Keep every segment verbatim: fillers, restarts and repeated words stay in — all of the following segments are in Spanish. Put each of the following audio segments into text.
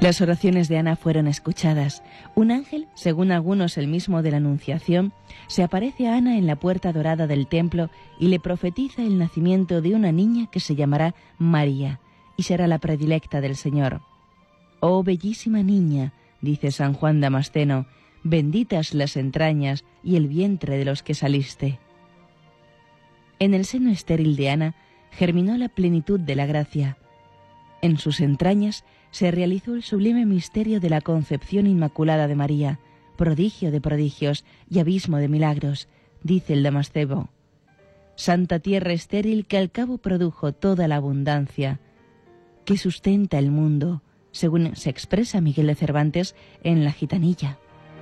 Las oraciones de Ana fueron escuchadas. Un ángel, según algunos el mismo de la Anunciación, se aparece a Ana en la puerta dorada del templo y le profetiza el nacimiento de una niña que se llamará María y será la predilecta del Señor. «Oh bellísima niña», dice San Juan Damasceno, «benditas las entrañas y el vientre de los que saliste». En el seno estéril de Ana germinó la plenitud de la gracia. En sus entrañas se realizó el sublime misterio de la concepción inmaculada de María, prodigio de prodigios y abismo de milagros, dice el Damasceno. Santa tierra estéril que al cabo produjo toda la abundancia, que sustenta el mundo, según se expresa Miguel de Cervantes en La Gitanilla.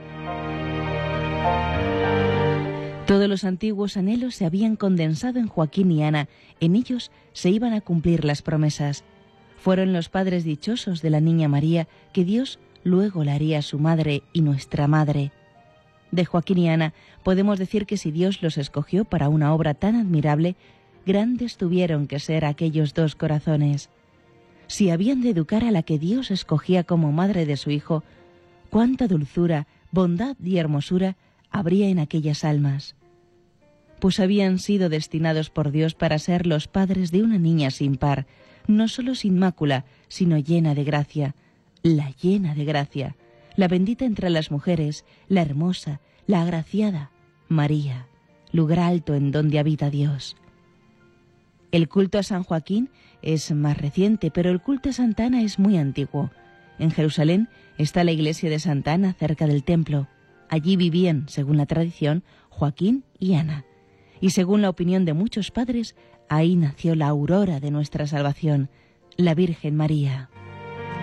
Todos los antiguos anhelos se habían condensado en Joaquín y Ana, en ellos se iban a cumplir las promesas. Fueron los padres dichosos de la niña María que Dios luego la haría su madre y nuestra madre. De Joaquín y Ana podemos decir que si Dios los escogió para una obra tan admirable, grandes tuvieron que ser aquellos dos corazones. Si habían de educar a la que Dios escogía como madre de su Hijo, cuánta dulzura, bondad y hermosura habría en aquellas almas. Pues habían sido destinados por Dios para ser los padres de una niña sin par, no solo sin mácula, sino llena de gracia, la llena de gracia, la bendita entre las mujeres, la hermosa, la agraciada, María, lugar alto en donde habita Dios. El culto a San Joaquín es más reciente, pero el culto a Santa Ana es muy antiguo. En Jerusalén está la iglesia de Santa Ana cerca del templo. Allí vivían, según la tradición, Joaquín y Ana. Y según la opinión de muchos padres, ahí nació la aurora de nuestra salvación, la Virgen María.